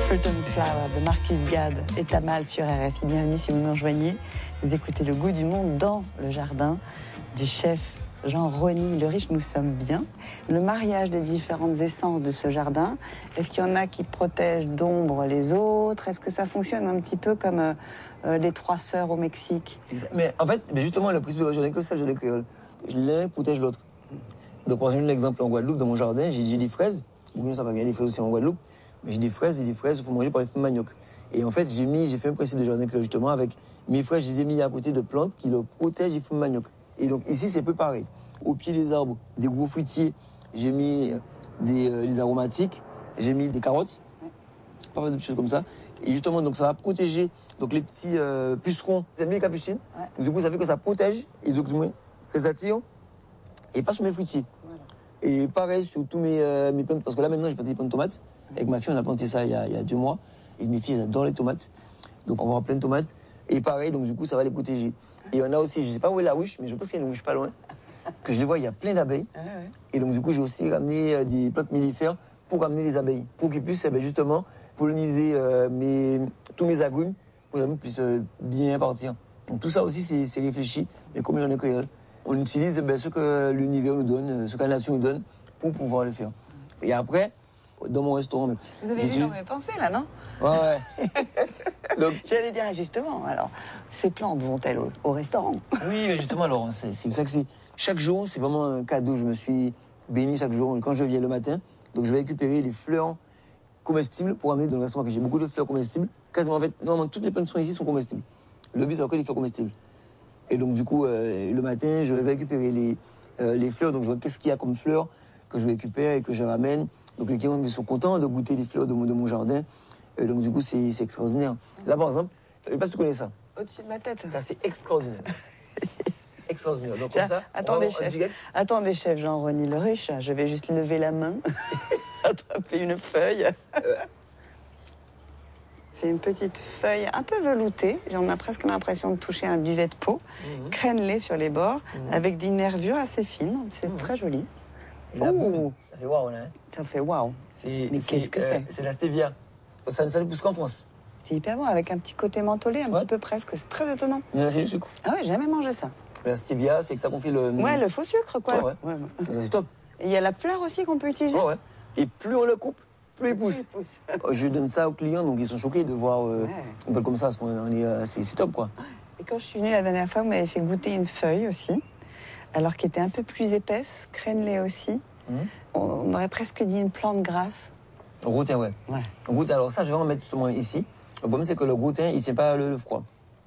Fruit and Flower de Marcus Gad et Tamal sur RFI. Bienvenue si vous nous rejoignez. Vous écoutez Le Goût du Monde dans le jardin du chef Jean Rony Le Riche. Nous sommes bien. Le mariage des différentes essences de ce jardin, est-ce qu'il y en a qui protègent d'ombre les autres? Est-ce que ça fonctionne un petit peu comme les trois sœurs au Mexique? Mais en fait, justement, le principe de j'en ai que ça, j'en ai créole. L'un protège l'autre. Donc, par exemple, l'exemple en Guadeloupe, dans mon jardin, j'ai des fraises. Beaucoup ça va bien des fraises aussi en Guadeloupe. Mais j'ai des fraises et des fraises, il faut manger par les fruits de manioc. Et en fait, j'ai fait un principe de jardin créole justement avec mes fraises, je les ai mis à côté de plantes qui leur protègent les fruits de manioc. Et donc ici, c'est peu pareil. Au pied des arbres, des gros fruitiers, j'ai mis des aromatiques, j'ai mis des carottes, pas mal de choses comme ça. Et justement, donc ça va protéger donc les petits pucerons. Vous aimez les capucines? Ouais. Du coup, ça fait que ça protège, et donc du moins, ça attire, et pas sur mes fruitiers. Voilà. Et pareil sur tous mes plantes, parce que là maintenant, j'ai planté des plantes de tomates. Avec ma fille, on a planté ça il y a 2 mois. Et mes filles, elles adorent les tomates. Donc on va avoir plein de tomates. Et pareil, donc du coup, ça va les protéger. Et on a aussi, je sais pas où est la ruche, mais je pense qu'il y a une ruche pas loin. Que je les vois, il y a plein d'abeilles. Et donc du coup, j'ai aussi ramené des plantes mellifères pour ramener les abeilles. Pour qu'ils puissent justement polliniser tous mes agrumes, pour qu'ils puissent bien partir. Donc tout ça aussi, c'est réfléchi. Mais comme j'en ai créé, on utilise ce que l'univers nous donne, ce que la nature nous donne, pour pouvoir le faire. Et après, dans mon restaurant. Vous avez vu dans mes pensées, là, non? Ouais. Donc, j'allais dire, justement, alors, ces plantes vont-elles au restaurant? Oui, mais justement, alors, c'est ça que c'est. Chaque jour, c'est vraiment un cadeau. Je me suis béni chaque jour. Quand je viens le matin, donc je vais récupérer les fleurs comestibles pour amener dans le restaurant, que j'ai beaucoup de fleurs comestibles. Quasiment, en fait, normalement, toutes les plantes qui sont ici sont comestibles. Le but, c'est que les fleurs comestibles. Et donc, du coup, le matin, je vais récupérer les fleurs. Donc, je vois qu'est-ce qu'il y a comme fleurs que je récupère et que je ramène. Donc les clients sont contents de goûter les fleurs de mon jardin. Et donc du coup, c'est extraordinaire. Là, par exemple, je ne sais pas si tu connais ça. Au-dessus de ma tête. Ça, c'est extraordinaire. Extraordinaire. Donc comme ça, attendez, chef Jean Rony Le Riche, je vais juste lever la main, attraper une feuille. C'est une petite feuille un peu veloutée. On a presque l'impression de toucher un duvet de peau, crénelé sur les bords, avec des nervures assez fines. C'est très joli. Oh. Ça fait waouh, là. Hein. Ça fait waouh. Mais qu'est-ce que c'est? C'est la stevia. Ça ne pousse qu'en France. C'est hyper bon, avec un petit côté mentholé, un petit peu presque. C'est très étonnant. C'est du sucre. Ah ouais, j'ai jamais mangé ça. La stevia, c'est que ça confie le... Ouais, le faux sucre, quoi. Ouais. C'est top. Et il y a la fleur aussi qu'on peut utiliser. Ouais. Et plus on le coupe, plus il pousse. Je donne ça aux clients, donc ils sont choqués de voir un peu comme ça. C'est top, quoi. Et quand je suis venue la dernière fois, vous m'avez fait goûter une feuille aussi, alors qui était un peu plus épaisse, crénelée aussi. On aurait presque dit une plante grasse. Le groutin, ouais. Groutin, alors ça, je vais en mettre seulement ici. Le problème, c'est que le groutin, il ne tient pas le froid.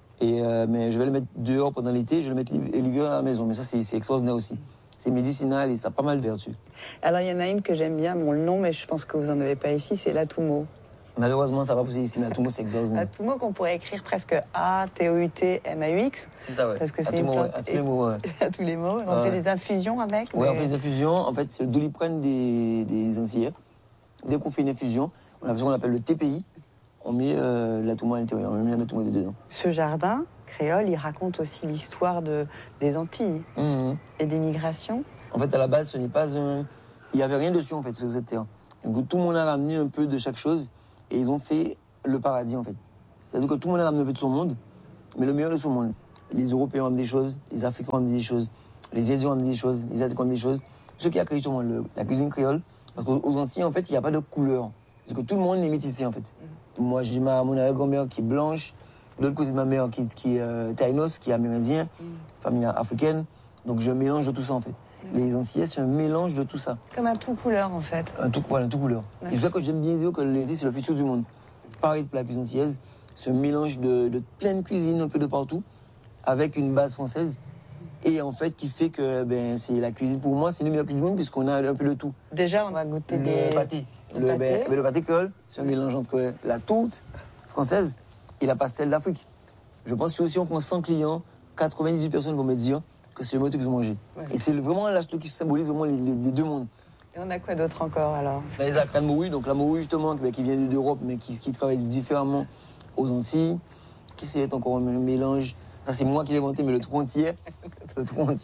Mais je vais le mettre dehors pendant l'été, je vais le mettre l'hiver à la maison. Mais ça, c'est extraordinaire aussi. C'est médicinal et ça a pas mal de vertus. Alors, il y en a une que j'aime bien, le nom, mais je pense que vous n'en avez pas ici, c'est l'atoumo. Malheureusement, ça va pousser ici, mais l'atoumo, c'est extraordinaire. L'atoumo qu'on pourrait écrire presque A-T-O-U-T-M-A-U-X. C'est ça, ouais. Parce que c'est une plante. À tous les mots, ouais. À tous les mots. On fait des infusions avec. Oui, on fait des infusions. En fait, c'est le doliprane des Antillais. Dès qu'on fait une infusion, on a ce qu'on appelle le TPI. On met l'atoumo à l'intérieur, on met l'atoumo dedans. Ce jardin créole, il raconte aussi l'histoire des Antilles et des migrations. En fait, à la base, ce n'est pas un... Il n'y avait rien dessus, en fait, sur cette terre. Donc, tout le monde a ramené un peu de chaque chose et ils ont fait le paradis, en fait. C'est-à-dire que tout le monde a ramené un peu de son monde, mais le meilleur de son monde. Les Européens ont amené des choses, les Africains ont amené des choses, les Asiens ont amené des choses, les Asiatiques ont amené des choses. Ceux qui a créé justement la cuisine créole, parce qu'aux Antilles, en fait, il n'y a pas de couleur. C'est que tout le monde est métissé, en fait. Moi, j'ai mon arrière-grand-mère qui est blanche, de l'autre côté de ma mère qui est taïnos, qui est amérindien, famille africaine. Donc je mélange de tout ça, en fait. Les Antillais, c'est un mélange de tout ça. Comme un tout couleur, en fait. Un tout couleur. Et c'est pour ça que j'aime bien dire que les Antilles, c'est le futur du monde. Pareil pour la cuisine antillaise, c'est un mélange de plein de cuisines un peu de partout, avec une base française. Et en fait, qui fait que c'est la cuisine, pour moi, c'est le meilleur cuisine du monde, puisqu'on a un peu de tout. Déjà, on va goûter des pâtés. Le pâté créole, c'est un mélange entre la tourte française et la pastelle d'Afrique. Je pense que si on prend 100 clients, 98 personnes vont me dire que c'est le meilleur truc qu'ils ont mangé. Ouais. Et c'est vraiment la chose qui symbolise vraiment les deux mondes. Et on a quoi d'autre encore alors? On a les acres de morue, donc la morue justement qui vient d'Europe mais qui travaille différemment aux Antilles. Qu'est-ce qui est encore un mélange? Ça c'est moi qui l'ai inventé, mais le trou entier. Le trou entier.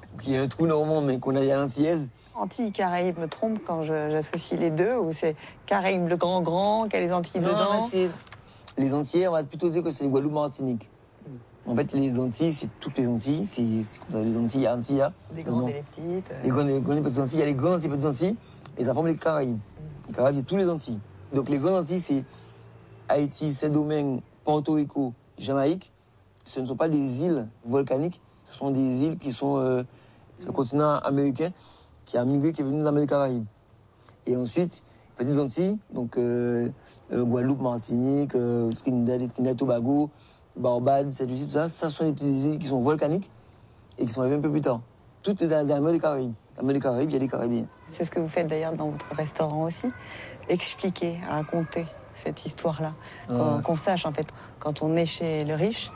qui est un trou normand, mais qu'on a à l'antillaise. Antilles-Caraïbes me trompe quand j'associe les deux, ou c'est Caraïbes le grand, qu'il y a les Antilles Non, dedans? Les Antilles, on va plutôt dire que c'est Guadeloupe-Martinique. En fait, les Antilles, c'est toutes les Antilles. C'est comme ça, les Antilles, Antilles. Les grandes et les petites. Les grandes et petites Antilles, il y a les grandes Antilles et petites Antilles, et ça forme les Caraïbes. Les Caraïbes, c'est tous les Antilles. Donc les grandes Antilles, c'est Haïti, Saint-Domingue, Porto Rico, Jamaïque. Ce ne sont pas des îles volcaniques, ce sont des îles qui sont sur le continent américain, qui a migré, qui est venu dans les Caraïbes. Et ensuite, petites Antilles, donc Guadeloupe, Martinique, Trinidad et Tobago, Barbade, Saint-Lucie, tout ça, ça sont des petites îles qui sont volcaniques et qui sont arrivées un peu plus tard. Tout est dans la mer des Caraïbes. Dans la mer des Caraïbes, il y a des Caraïbiens. C'est ce que vous faites d'ailleurs dans votre restaurant aussi. Expliquer, raconter cette histoire-là. Qu'on sache, en fait, quand on est chez le riche,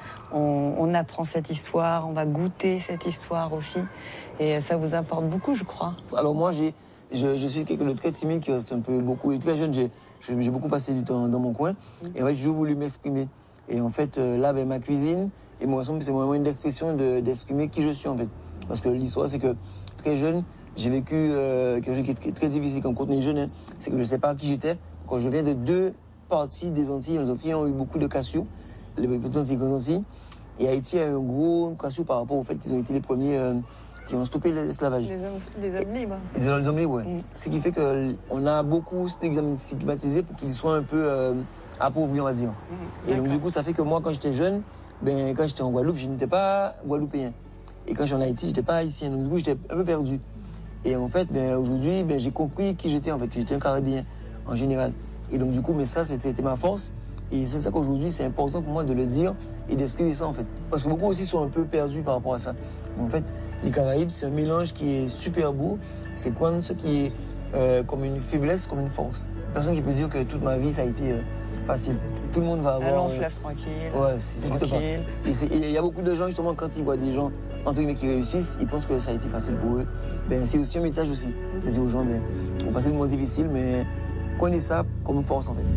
on apprend cette histoire, on va goûter cette histoire aussi. Et ça vous importe beaucoup, je crois. Alors moi, je suis quelqu'un de très timide qui reste un peu beaucoup. Et très jeune, j'ai beaucoup passé du temps dans mon coin. Et en fait, j'ai voulu m'exprimer. Et en fait, là, ben, ma cuisine et mon restaurant, c'est mon moyen d'expression d'exprimer qui je suis, en fait. Parce que l'histoire, c'est que très jeune, j'ai vécu quelque chose qui est très difficile quand on est jeune. Hein, c'est que je ne sais pas qui j'étais. Quand je viens de deux parties des Antilles, les Antilles ont eu beaucoup de cassio, les petites Antilles et les grandes Antilles. Et Haïti a eu un gros cassio par rapport au fait qu'ils ont été les premiers qui ont stoppé l'esclavage. Les hommes libres. Les hommes libres, ouais. Ce qui fait qu'on a beaucoup stigmatisé pour qu'ils soient un peu appauvris, on va dire. Et donc, du coup, ça fait que moi, quand j'étais jeune, ben, quand j'étais en Guadeloupe, je n'étais pas guadeloupéen. Et quand j'étais en Haïti, je n'étais pas haïtien. Donc, du coup, j'étais un peu perdu. Et en fait, ben, aujourd'hui, ben, j'ai compris qui j'étais, en fait, que j'étais un Caribéen, en général. Et donc, du coup, mais ça, c'était ma force. Et c'est pour ça qu'aujourd'hui, c'est important pour moi de le dire et d'exprimer ça, en fait. Parce que beaucoup aussi sont un peu perdus par rapport à ça. En fait, les Caraïbes, c'est un mélange qui est super beau. C'est quoi ce qui est comme une faiblesse, comme une force. Personne qui peut dire que toute ma vie, ça a été facile. Tout le monde va avoir... Un long fleuve tranquille. Ouais, c'est juste pas. Et il y a beaucoup de gens, justement, quand ils voient des gens, entre guillemets, qui réussissent, ils pensent que ça a été facile pour eux. Ben, c'est aussi un message aussi. Je dis aux gens, ben, on passe des moments difficiles, mais prenez ça comme une force, en fait.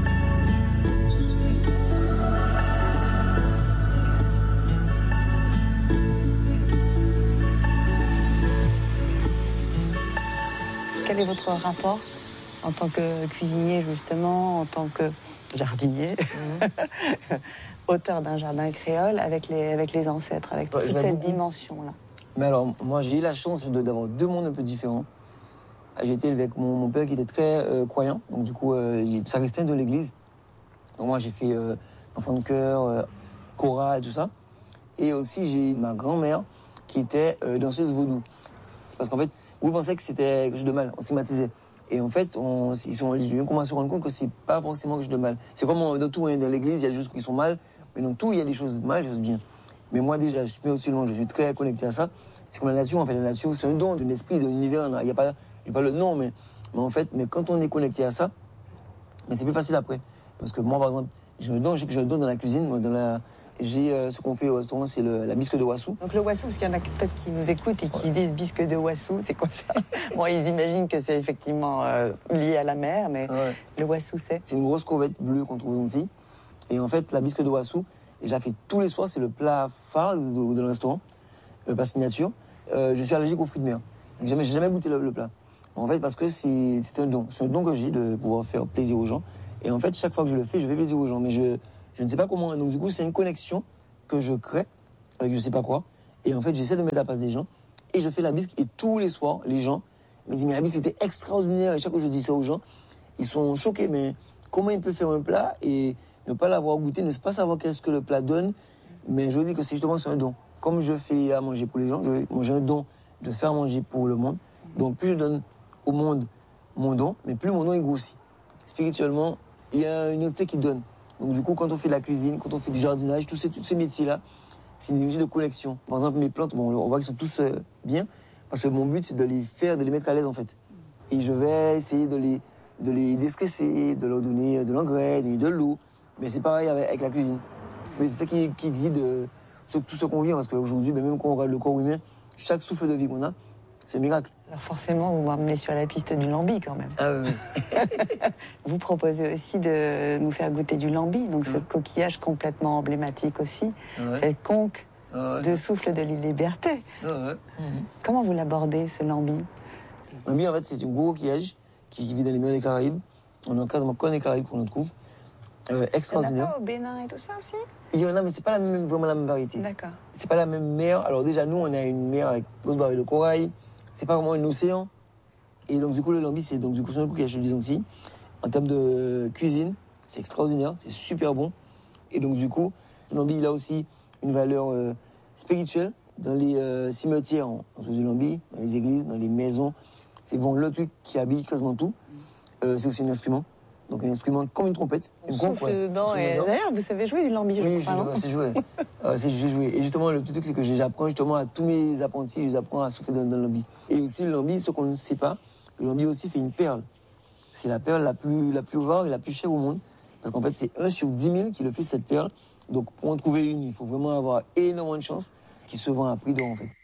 Quel est votre rapport en tant que cuisinier, justement, en tant que jardinier, auteur d'un jardin créole, avec les ancêtres, avec toute cette dimension-là? Mais alors, moi, j'ai eu la chance d'avoir deux mondes un peu différents. J'ai été élevé avec mon père qui était très croyant, donc du coup, ça restait de l'église. Donc moi, j'ai fait enfant de chœur, chorale et tout ça. Et aussi, j'ai ma grand-mère qui était danseuse vaudou. Parce qu'en fait, vous pensez que c'était quelque chose de mal, on stigmatisait. Et en fait, ils ont commencé à se rendre compte que c'est pas forcément quelque chose de mal. C'est comme dans tout, hein, dans l'église, il y a des choses qui sont mal, mais dans tout, il y a des choses mal, des choses bien. Mais moi, déjà, je suis très connecté à ça. C'est comme la nature, en fait. La nature, c'est un don de l'esprit, de l'univers. Il n'y a pas le nom, mais en fait, mais quand on est connecté à ça, mais c'est plus facile après. Parce que moi, par exemple, j'ai un don dans la cuisine, j'ai ce qu'on fait au restaurant, c'est la bisque de Wassou. Donc le Wassou, parce qu'il y en a peut-être qui nous écoutent et qui disent bisque de Wassou, c'est quoi ça? Bon, ils imaginent que c'est effectivement lié à la mer, mais le Wassou, c'est une grosse crevette bleue qu'on trouve aux Antilles. Et en fait, la bisque de Wassou, je la fais tous les soirs, c'est le plat phare de le restaurant, le plat signature. Je suis allergique aux fruits de mer. Donc j'ai jamais goûté le plat. En fait, parce que c'est un don. C'est un don que j'ai de pouvoir faire plaisir aux gens. Et en fait, chaque fois que je le fais, je fais plaisir aux gens. Mais je ne sais pas comment. Donc du coup, c'est une connexion que je crée avec je sais pas quoi. Et en fait, j'essaie de mettre à la place des gens. Et je fais la bisque. Et tous les soirs, les gens me disent, mais la bisque était extraordinaire. Et chaque fois que je dis ça aux gens, ils sont choqués. Mais comment il peut faire un plat et ne pas l'avoir goûté, ne pas savoir qu'est-ce que le plat donne. Mais je dis que c'est justement un don. Comme je fais à manger pour les gens, j'ai un don de faire manger pour le monde. Donc plus je donne au monde mon don, mais plus mon don est grossit. Spirituellement, il y a une unité qui donne. Donc du coup, quand on fait de la cuisine, quand on fait du jardinage, tous ces métiers-là, c'est une unité de connexion. Par exemple, mes plantes, bon, on voit qu'ils sont tous bien, parce que mon but, c'est de les mettre à l'aise, en fait. Et je vais essayer de les déstresser, de leur donner de l'engrais, de l'eau. Mais c'est pareil avec la cuisine. C'est ça qui guide tout ce qu'on vit, parce qu'aujourd'hui, même quand on regarde le corps humain, chaque souffle de vie qu'on a, c'est un miracle. Alors forcément, vous m'emmenez sur la piste du lambi quand même. Ah oui. Vous proposez aussi de nous faire goûter du lambi, donc ce coquillage complètement emblématique aussi. Cette conque de souffle de la liberté. Ouais. Comment vous l'abordez, ce lambi? Lambi, en fait, c'est un gros coquillage qui vit dans les mers des Caraïbes. On est quasiment comme les Caraïbes qu'on le trouve. Extraordinaire. Il y en a pas au Bénin et tout ça aussi? Il y en a, mais c'est pas vraiment la même variété. D'accord. C'est pas la même mer. Alors déjà, nous, on a une mer avec grosse barrière de corail. C'est pas vraiment un océan. Et donc, du coup, le lambi, c'est donc du coup, c'est un coquillage des Antilles. En termes de cuisine, c'est extraordinaire, c'est super bon. Et donc, du coup, le lambi, il a aussi une valeur spirituelle. Dans les cimetières, on trouve du lambi, dans les églises, dans les maisons. C'est vraiment le truc qui habille quasiment tout. C'est aussi un instrument. Donc, un instrument comme une trompette. On souffle dedans. Et d'ailleurs, vous savez jouer du lambi, oui, je crois, je sais jouer. Je sais jouer. Et justement, le petit truc, c'est que j'apprends justement à tous mes apprentis, je les apprends à souffler dans le lambi. Et aussi, le lambi, ce qu'on ne sait pas, le lambi aussi fait une perle. C'est la perle la plus rare et la plus chère au monde. Parce qu'en fait, c'est 1 sur 10 000 qui le fait, cette perle. Donc, pour en trouver une, il faut vraiment avoir énormément de chance, qui se vend à prix d'or, en fait.